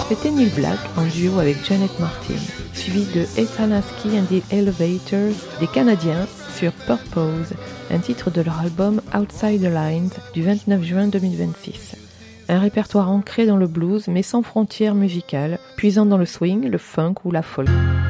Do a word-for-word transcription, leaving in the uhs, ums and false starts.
C'était Neil Black en duo avec Janet Martin, suivi de Ethan Askey and the Elevators des Canadiens sur Purpose, un titre de leur album Outside the Lines du vingt-neuf juin deux mille vingt-six. Un répertoire ancré dans le blues mais sans frontières musicales, puisant dans le swing, le funk ou la folk.